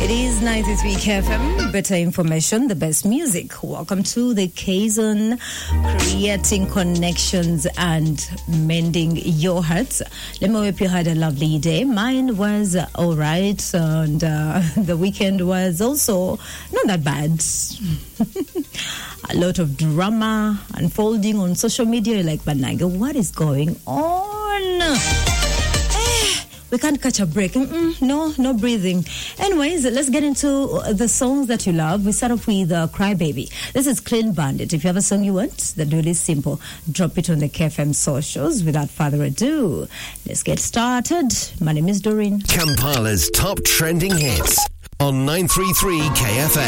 It is 93 KFM, better information, the best music. Welcome to the K-Zone, creating connections and mending your hearts. Let me hope you had a lovely day. Mine was all right, and the weekend was also not that bad. A lot of drama unfolding on social media. You're like, Banaga, what is going on? We can't catch a break. No breathing. Anyways, let's get into the songs that you love. We start off with Cry Baby. This is Clean Bandit. If you have a song you want, the deal is simple. Drop it on the KFM socials. Without further ado, let's get started. My name is Doreen. Kampala's top trending hits on 933 KFM.